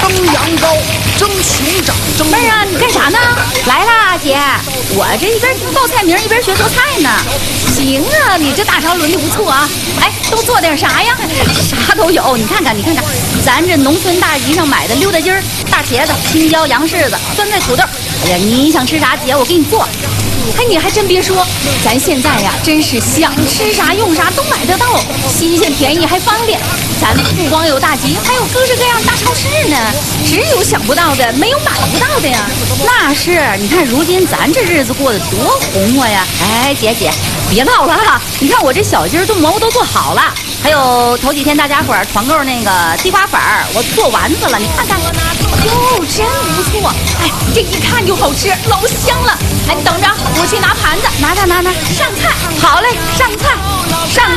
蒸羊羔，蒸熊掌，蒸。 妹儿啊，你干啥呢？来啦，姐，我这一边报菜名一边学做菜呢。行啊，你这大勺轮的不错啊。哎，都做点啥呀？啥都有，你看看，咱这农村大集上买的溜达鸡儿、大茄子、青椒、洋柿子、酸菜、土豆。哎呀，你想吃啥，姐我给你做。哎，你还真别说，咱现在呀，真是想吃啥用啥都买得到，新鲜便宜还方便。咱不光有大集，还有各式各样大超市呢。只有想不到的，没有买不到的呀。那是，你看如今咱这日子过得多红火呀！哎，姐，别闹了哈！你看我这小鸡儿炖蘑菇都做好了，还有头几天大家伙儿团购那个地瓜粉儿，我做丸子了，你看看。哟，真不错！哎，这一看就好吃，老香了。哎，你等着，我去拿盘子，拿，上菜。好嘞，上菜，上。